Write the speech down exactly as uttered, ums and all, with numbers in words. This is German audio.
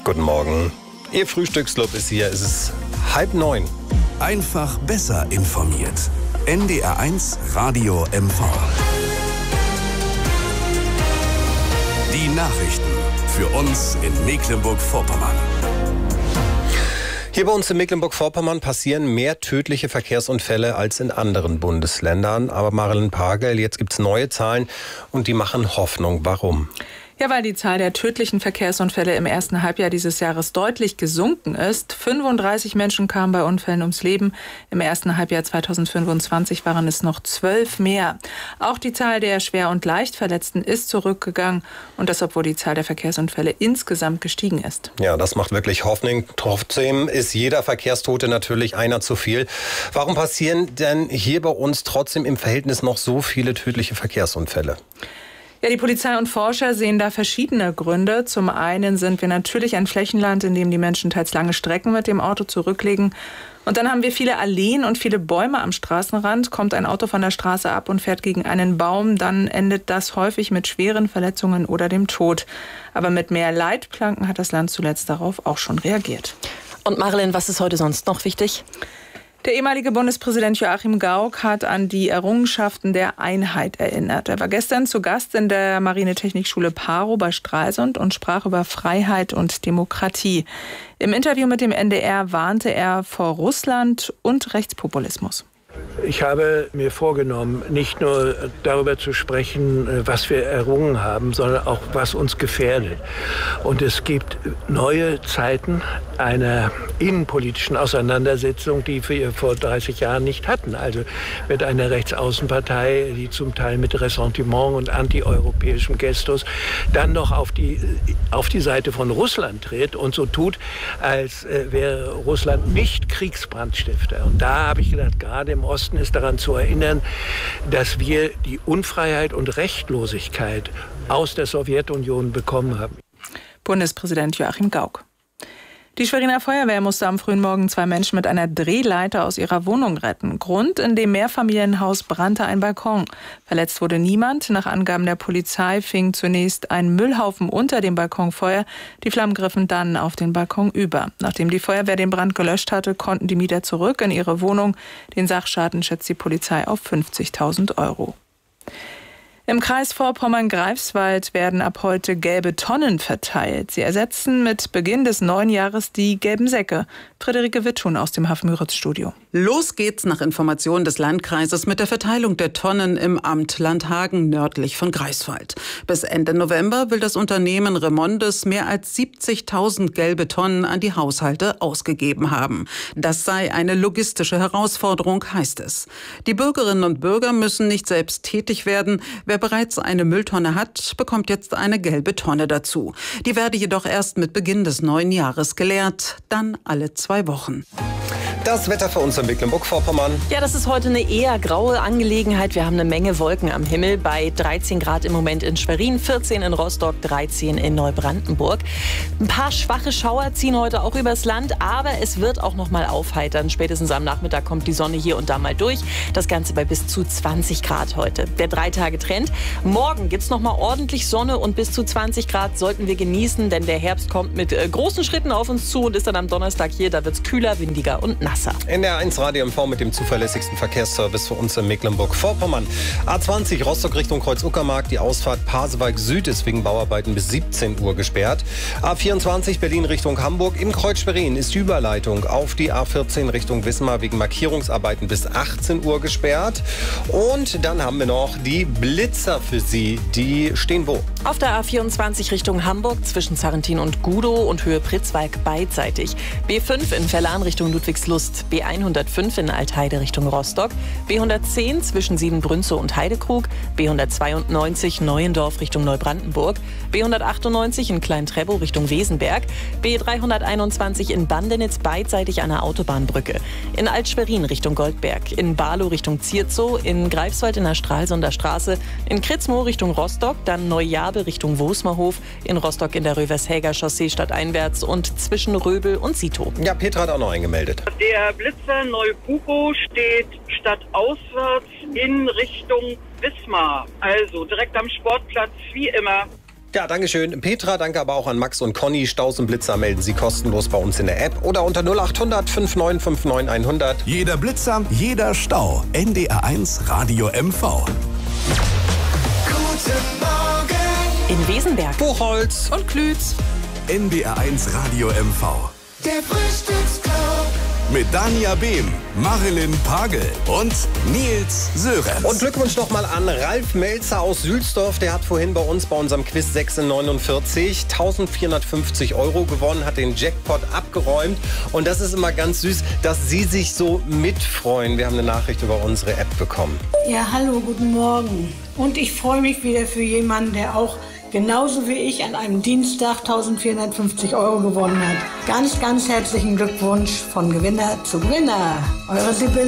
Guten Morgen. Ihr Frühstücksclub ist hier. Es ist halb neun. Einfach besser informiert. N D R eins Radio M V. Die Nachrichten für uns in Mecklenburg-Vorpommern. Hier bei uns in Mecklenburg-Vorpommern passieren mehr tödliche Verkehrsunfälle als in anderen Bundesländern. Aber Marilyn Pagel, jetzt gibt es neue Zahlen und die machen Hoffnung. Warum? Ja, weil die Zahl der tödlichen Verkehrsunfälle im ersten Halbjahr dieses Jahres deutlich gesunken ist. fünfunddreißig Menschen kamen bei Unfällen ums Leben. Im ersten Halbjahr zweitausendfünfundzwanzig waren es noch zwölf mehr. Auch die Zahl der Schwer- und Leichtverletzten ist zurückgegangen. Und das, obwohl die Zahl der Verkehrsunfälle insgesamt gestiegen ist. Ja, das macht wirklich Hoffnung. Trotzdem ist jeder Verkehrstote natürlich einer zu viel. Warum passieren denn hier bei uns trotzdem im Verhältnis noch so viele tödliche Verkehrsunfälle? Ja, die Polizei und Forscher sehen da verschiedene Gründe. Zum einen sind wir natürlich ein Flächenland, in dem die Menschen teils lange Strecken mit dem Auto zurücklegen. Und dann haben wir viele Alleen und viele Bäume am Straßenrand. Kommt ein Auto von der Straße ab und fährt gegen einen Baum, dann endet das häufig mit schweren Verletzungen oder dem Tod. Aber mit mehr Leitplanken hat das Land zuletzt darauf auch schon reagiert. Und Marilyn, was ist heute sonst noch wichtig? Der ehemalige Bundespräsident Joachim Gauck hat an die Errungenschaften der Einheit erinnert. Er war gestern zu Gast in der Marinetechnikschule Parow bei Stralsund und sprach über Freiheit und Demokratie. Im Interview mit dem N D R warnte er vor Russland und Rechtspopulismus. Ich habe mir vorgenommen, nicht nur darüber zu sprechen, was wir errungen haben, sondern auch, was uns gefährdet. Und es gibt neue Zeiten einer innenpolitischen Auseinandersetzung, die wir vor dreißig Jahren nicht hatten. Also mit einer Rechtsaußenpartei, die zum Teil mit Ressentiment und antieuropäischem Gestus dann noch auf die, auf die Seite von Russland tritt und so tut, als wäre Russland nicht Kriegsbrandstifter. Und da habe ich gedacht, gerade im Osten ist daran zu erinnern, dass wir die Unfreiheit und Rechtlosigkeit aus der Sowjetunion bekommen haben. Bundespräsident Joachim Gauck. Die Schweriner Feuerwehr musste am frühen Morgen zwei Menschen mit einer Drehleiter aus ihrer Wohnung retten. Grund: in dem Mehrfamilienhaus brannte ein Balkon. Verletzt wurde niemand. Nach Angaben der Polizei fing zunächst ein Müllhaufen unter dem Balkon Feuer. Die Flammen griffen dann auf den Balkon über. Nachdem die Feuerwehr den Brand gelöscht hatte, konnten die Mieter zurück in ihre Wohnung. Den Sachschaden schätzt die Polizei auf fünfzigtausend Euro. Im Kreis Vorpommern-Greifswald werden ab heute gelbe Tonnen verteilt. Sie ersetzen mit Beginn des neuen Jahres die gelben Säcke. Friederike Wittschun aus dem Haf-Müritz-Studio. Los geht's nach Informationen des Landkreises mit der Verteilung der Tonnen im Amt Landhagen nördlich von Greifswald. Bis Ende November will das Unternehmen Remondes mehr als siebzigtausend gelbe Tonnen an die Haushalte ausgegeben haben. Das sei eine logistische Herausforderung, heißt es. Die Bürgerinnen und Bürger müssen nicht selbst tätig werden. Wer bereits eine Mülltonne hat, bekommt jetzt eine gelbe Tonne dazu. Die werde jedoch erst mit Beginn des neuen Jahres geleert, dann alle zwei Wochen. Das Wetter für uns in Mecklenburg-Vorpommern. Ja, das ist heute eine eher graue Angelegenheit. Wir haben eine Menge Wolken am Himmel bei dreizehn Grad im Moment in Schwerin, vierzehn in Rostock, dreizehn in Neubrandenburg. Ein paar schwache Schauer ziehen heute auch übers Land, aber es wird auch noch mal aufheitern. Spätestens am Nachmittag kommt die Sonne hier und da mal durch. Das Ganze bei bis zu zwanzig Grad heute. Der Drei-Tage-Trend. Morgen gibt's noch mal ordentlich Sonne und bis zu zwanzig Grad sollten wir genießen, denn der Herbst kommt mit äh, großen Schritten auf uns zu und ist dann am Donnerstag hier. Da wird's kühler, windiger und nass. N D R eins Radio M V mit dem zuverlässigsten Verkehrsservice für uns in Mecklenburg-Vorpommern. A zwanzig Rostock Richtung Kreuz-Uckermark. Die Ausfahrt Pasewalk Süd ist wegen Bauarbeiten bis siebzehn Uhr gesperrt. A vierundzwanzig Berlin Richtung Hamburg. Im Kreuz Schwerin ist die Überleitung auf die A vierzehn Richtung Wismar wegen Markierungsarbeiten bis achtzehn Uhr gesperrt. Und dann haben wir noch die Blitzer für Sie. Die stehen wo? Auf der A vierundzwanzig Richtung Hamburg zwischen Sarrentin und Gudow und Höhe Pritzwalk beidseitig. B fünf in Verlan Richtung Ludwigslust. B hundertfünf in Altheide Richtung Rostock, B hundertzehn zwischen Siebenbrünzow und Heidekrug, B hundertzweiundneunzig Neuendorf Richtung Neubrandenburg, B hundertachtundneunzig in Klein-Treppow Richtung Wesenberg, B dreihunderteinundzwanzig in Bandenitz beidseitig an der Autobahnbrücke, in Alt-Schwerin Richtung Goldberg, in Barlow Richtung Zierzow, in Greifswald in der Stralsunder Straße, in Kritzmoor Richtung Rostock, dann Neujabe Richtung Wosmerhof, in Rostock in der Rövershäger Chaussee stadteinwärts und zwischen Röbel und Sito. Ja, Petra hat auch noch eingemeldet. Der Blitzer Neubukow steht stadtauswärts in Richtung Wismar, also direkt am Sportplatz wie immer. Ja, danke schön. Petra, danke aber auch an Max und Conny. Staus und Blitzer melden Sie kostenlos bei uns in der App oder unter null acht hundert fünfundneunzig neunundfünfzig hundert. Jeder Blitzer, jeder Stau. N D R eins Radio M V. Guten Morgen In Wesenberg. Buchholz Und Klütz. N D R eins Radio M V. der Frühstücksclub. Mit Dania Behm, Marilyn Pagel und Nils Sörenz. Und Glückwunsch nochmal an Ralf Melzer aus Sülsdorf. Der hat vorhin bei uns bei unserem Quiz sechs in neunundvierzig eintausendvierhundertfünfzig Euro gewonnen, hat den Jackpot abgeräumt. Und das ist immer ganz süß, dass Sie sich so mitfreuen. Wir haben eine Nachricht über unsere App bekommen. Ja, hallo, guten Morgen. Und ich freue mich wieder für jemanden, der auch genauso wie ich an einem Dienstag eintausendvierhundertfünfzig Euro gewonnen hat. Ganz, ganz herzlichen Glückwunsch von Gewinner zu Gewinner. Eure Sibylle.